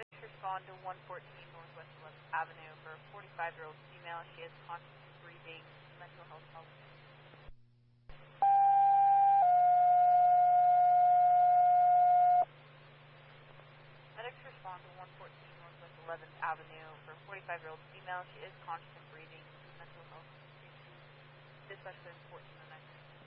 Respond to 114 Northwest 11th Avenue for a 45-year-old female. She has conscious breathing, mental health problems. Medics respond to 114 Northwest 11th Avenue for a 45-year-old female. She is conscious and breathing, mental health issues, especially important tonight.